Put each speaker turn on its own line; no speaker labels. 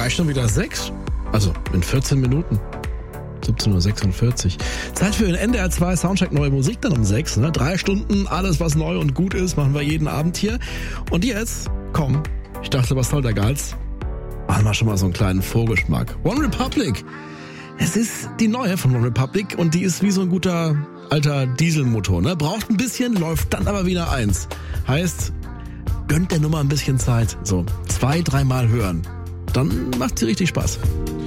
gleich schon wieder 6. Also in 14 Minuten. 17:46 Uhr. Zeit für den NDR 2 Soundcheck Neue Musik dann um 6. 3 Stunden, alles was neu und gut ist, machen wir jeden Abend hier. Und jetzt, komm, ich dachte, was soll der Geiz? Machen wir schon mal so einen kleinen Vorgeschmack. One Republic. Es ist die neue von One Republic und die ist wie so ein guter alter Dieselmotor. Braucht ein bisschen, läuft dann aber wieder 1. Heißt, gönnt der Nummer ein bisschen Zeit. So 2-3 Mal hören. Dann macht sie richtig Spaß.